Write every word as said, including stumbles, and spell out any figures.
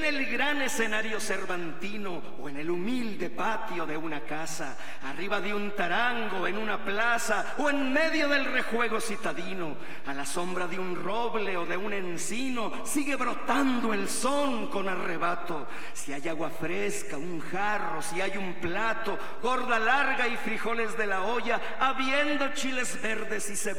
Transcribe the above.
el gran escenario cervantino o en el humilde patio de una casa, arriba de un tarango, en una plaza o en medio del rejuego citadino, a la sombra de un roble o de un encino, sigue brotando el son con arrebato. Si hay agua fresca, un jarro, si hay un plato, gorda larga y frijoles de la olla, habiendo chiles verdes y cebolla,